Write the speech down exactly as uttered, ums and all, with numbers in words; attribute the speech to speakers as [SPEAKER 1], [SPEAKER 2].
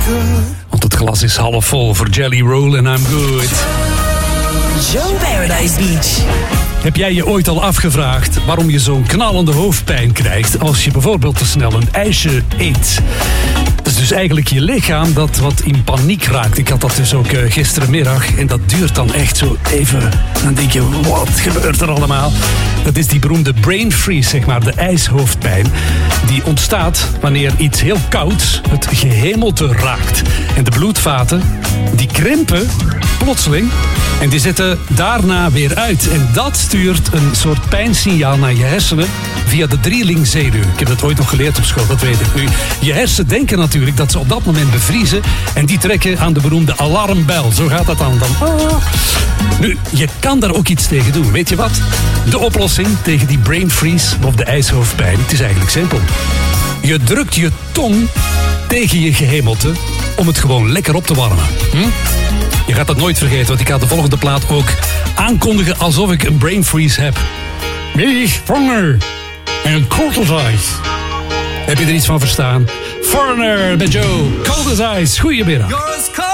[SPEAKER 1] Want het glas is half vol voor Jelly Roll en I'm good.
[SPEAKER 2] Joe Paradise Beach.
[SPEAKER 1] Heb jij je ooit al afgevraagd waarom je zo'n knallende hoofdpijn krijgt als je bijvoorbeeld te snel een ijsje eet? Dat is dus eigenlijk je lichaam dat wat in paniek raakt. Ik had dat dus ook uh, gisterenmiddag en dat duurt dan echt zo even. Dan denk je, wat gebeurt er allemaal? Dat is die beroemde brain freeze, zeg maar, de ijshoofdpijn. Die ontstaat wanneer iets heel kouds het gehemelte raakt. En de bloedvaten, die krimpen plotseling en die zetten daarna weer uit. En dat stuurt een soort pijnsignaal naar je hersenen via de drielingzenuw. Ik heb dat ooit nog geleerd op school, dat weet ik nu. Je hersenen denken natuurlijk dat ze op dat moment bevriezen en die trekken aan de beroemde alarmbel. Zo gaat dat dan. dan. Oh. Nu, je kan daar ook iets tegen doen. Weet je wat? De oplossing tegen die brain freeze of de ijshoofdpijn, het is eigenlijk simpel. Je drukt je tong tegen je gehemelte om het gewoon lekker op te warmen. Hm? Je gaat dat nooit vergeten, want ik ga de volgende plaat ook aankondigen alsof ik een brain freeze heb. Wie Foreigner en Cold as Ice. Heb je er iets van verstaan? Foreigner met Joe, Cold as Ice. Goedemiddag.